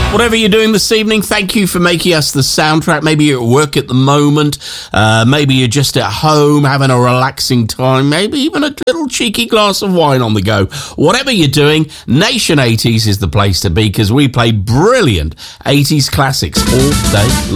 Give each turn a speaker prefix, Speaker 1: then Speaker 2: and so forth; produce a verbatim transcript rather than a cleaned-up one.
Speaker 1: Whatever you're doing this evening, thank you for making us the soundtrack. Maybe you're at work at the moment. Uh, maybe you're just at home having a relaxing time. Maybe even a little cheeky glass of wine on the go. Whatever you're doing, Nation eighties is the place to be because we play brilliant eighties classics all day long.